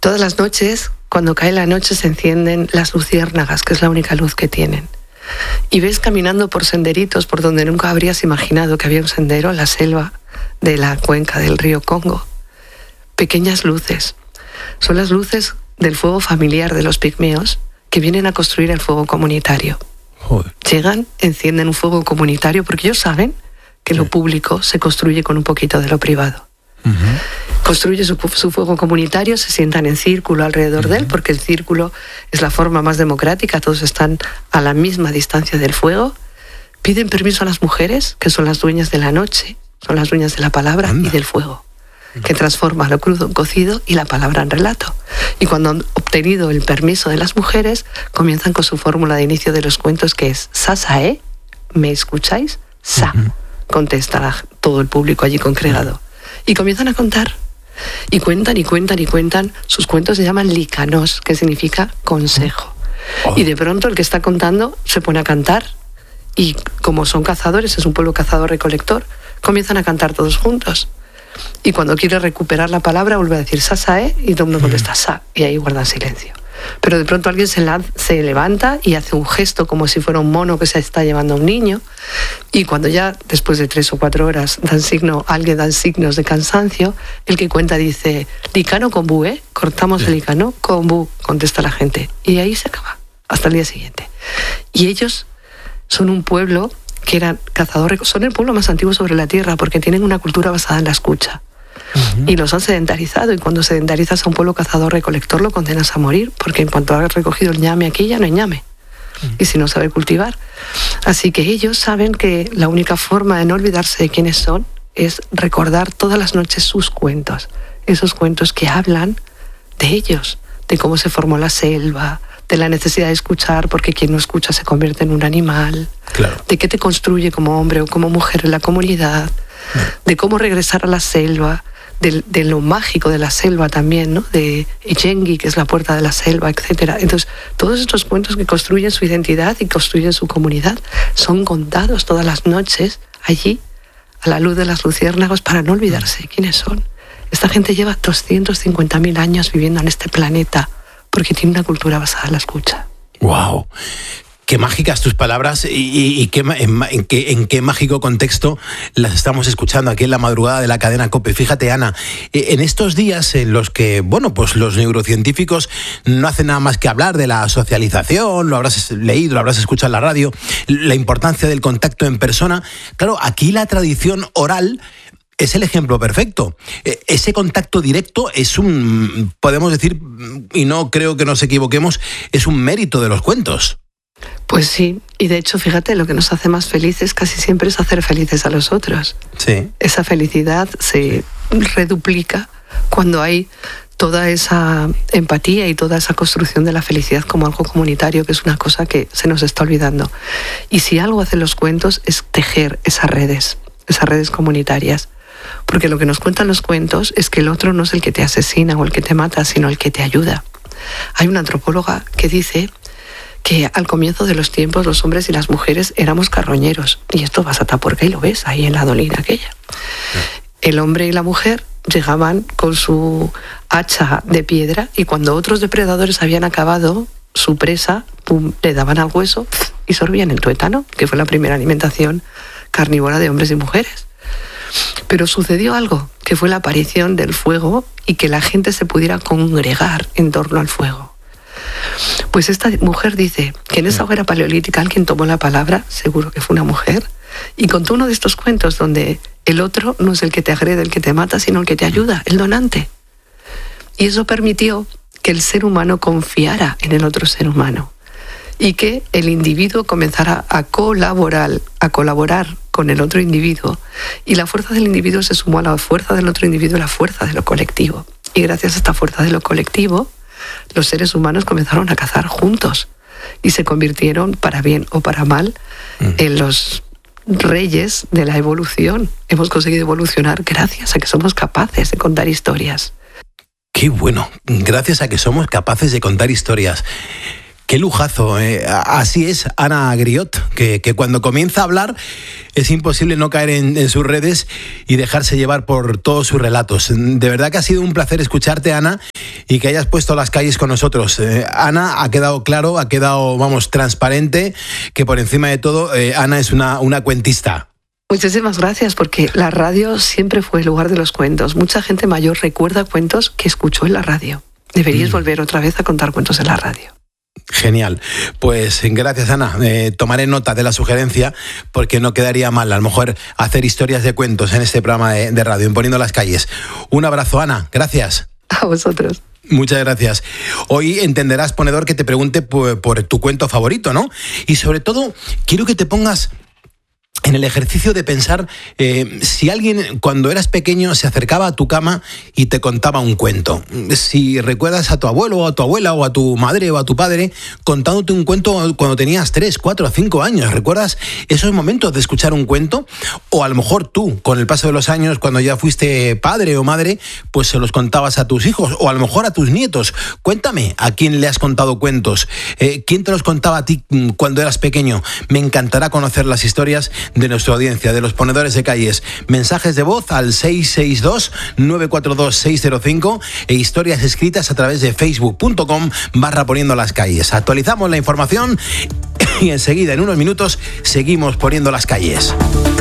Todas las noches, cuando cae la noche, se encienden las luciérnagas, que es la única luz que tienen. Y ves caminando por senderitos por donde nunca habrías imaginado que había un sendero, en la selva de la cuenca del río Congo. Pequeñas luces. Son las luces del fuego familiar de los pigmeos que vienen a construir el fuego comunitario. Joder. Llegan, encienden un fuego comunitario porque ellos saben que lo público se construye con un poquito de lo privado. Construye su fuego comunitario, se sientan en círculo alrededor de él, porque el círculo es la forma más democrática, todos están a la misma distancia del fuego. Piden permiso a las mujeres, que son las dueñas de la noche, son las dueñas de la palabra y del fuego, que transforma lo crudo en cocido y la palabra en relato. Y cuando han obtenido el permiso de las mujeres, comienzan con su fórmula de inicio de los cuentos, que es Sasae, ¿me escucháis? Sa, contesta todo el público allí congregado. Y comienzan a contar. Y cuentan y cuentan y cuentan. Sus cuentos se llaman likanos, que significa consejo. Y de pronto el que está contando se pone a cantar. Y como son cazadores, es un pueblo cazador-recolector, comienzan a cantar todos juntos. Y cuando quiere recuperar la palabra, vuelve a decir Sasae, y todo el mundo contesta Sa, y ahí guardan silencio. Pero de pronto alguien se levanta y hace un gesto como si fuera un mono que se está llevando a un niño, y cuando ya después de 3 o 4 horas alguien da signos de cansancio, el que cuenta dice Licano kombu, cortamos el licano, kombu, contesta la gente, y ahí se acaba, hasta el día siguiente. Y ellos son un pueblo que eran cazadores, son el pueblo más antiguo sobre la tierra porque tienen una cultura basada en la escucha. Y los han sedentarizado, y cuando sedentarizas a un pueblo cazador-recolector lo condenas a morir, porque en cuanto has recogido el ñame aquí ya no hay ñame, y si no sabe cultivar. Así que ellos saben que la única forma de no olvidarse de quiénes son es recordar todas las noches sus cuentos, esos cuentos que hablan de ellos, de cómo se formó la selva, de la necesidad de escuchar, porque quien no escucha se convierte en un animal, claro, de qué te construye como hombre o como mujer en la comunidad, de cómo regresar a la selva, de lo mágico de la selva también, ¿no? De Ichengi, que es la puerta de la selva, etc. Entonces, todos estos cuentos que construyen su identidad y construyen su comunidad son contados todas las noches allí, a la luz de las luciérnagas, para no olvidarse de quiénes son. Esta gente lleva 250.000 años viviendo en este planeta porque tiene una cultura basada en la escucha. ¡Wow! Qué mágicas tus palabras y en qué mágico contexto las estamos escuchando aquí en la madrugada de la cadena COPE. Fíjate, Ana, en estos días en los que, bueno, pues los neurocientíficos no hacen nada más que hablar de la socialización, lo habrás leído, lo habrás escuchado en la radio, la importancia del contacto en persona. Claro, aquí la tradición oral es el ejemplo perfecto. Ese contacto directo es podemos decir, y no creo que nos equivoquemos, es un mérito de los cuentos. Pues sí, y de hecho, fíjate, lo que nos hace más felices casi siempre es hacer felices a los otros. Sí. Esa felicidad se reduplica cuando hay toda esa empatía y toda esa construcción de la felicidad como algo comunitario, que es una cosa que se nos está olvidando. Y si algo hacen los cuentos es tejer esas redes comunitarias. Porque lo que nos cuentan los cuentos es que el otro no es el que te asesina o el que te mata, sino el que te ayuda. Hay una antropóloga que dice que al comienzo de los tiempos los hombres y las mujeres éramos carroñeros. Y esto vas a Tapuerca y lo ves ahí en la dolina aquella. El hombre y la mujer llegaban con su hacha de piedra, y cuando otros depredadores habían acabado su presa, pum, le daban al hueso y sorbían el tuétano, que fue la primera alimentación carnívora de hombres y mujeres. Pero sucedió algo, que fue la aparición del fuego y que la gente se pudiera congregar en torno al fuego. Pues esta mujer dice que en esa hoguera paleolítica alguien tomó la palabra, seguro que fue una mujer, y contó uno de estos cuentos donde el otro no es el que te agrede, el que te mata, sino el que te ayuda, el donante. Y eso permitió que el ser humano confiara en el otro ser humano y que el individuo comenzara a colaborar con el otro individuo, y la fuerza del individuo se sumó a la fuerza del otro individuo, a la fuerza de lo colectivo. Y gracias a esta fuerza de lo colectivo, los seres humanos comenzaron a cazar juntos y se convirtieron, para bien o para mal, en los reyes de la evolución. Hemos conseguido evolucionar gracias a que somos capaces de contar historias. ¡Qué bueno! Gracias a que somos capaces de contar historias. Qué lujazo, así es Ana Griot, que cuando comienza a hablar es imposible no caer en sus redes y dejarse llevar por todos sus relatos. De verdad que ha sido un placer escucharte, Ana, y que hayas puesto Las Calles con nosotros. Ana, ha quedado claro, ha quedado, transparente, que por encima de todo, Ana es una cuentista. Muchísimas gracias, porque la radio siempre fue el lugar de los cuentos. Mucha gente mayor recuerda cuentos que escuchó en la radio. Deberías volver otra vez a contar cuentos en la radio. Genial. Pues gracias, Ana. Tomaré nota de la sugerencia, porque no quedaría mal a lo mejor hacer historias de cuentos en este programa de radio, en Poniendo las Calles. Un abrazo, Ana. Gracias. A vosotros. Muchas gracias. Hoy entenderás, ponedor, que te pregunte por tu cuento favorito, ¿no? Y sobre todo, quiero que te pongas en el ejercicio de pensar si alguien cuando eras pequeño se acercaba a tu cama y te contaba un cuento. Si recuerdas a tu abuelo o a tu abuela o a tu madre o a tu padre contándote un cuento cuando tenías 3, 4 o 5 años. ¿Recuerdas esos momentos de escuchar un cuento? O a lo mejor tú, con el paso de los años, cuando ya fuiste padre o madre, pues se los contabas a tus hijos o a lo mejor a tus nietos. Cuéntame, ¿a quién le has contado cuentos? ¿Quién te los contaba a ti cuando eras pequeño? Me encantará conocer las historias de nuestra audiencia, de los ponedores de calles. Mensajes de voz al 662-942-605 e historias escritas a través de facebook.com/Poniendo las Calles. Actualizamos la información y enseguida, en unos minutos, seguimos Poniendo las Calles.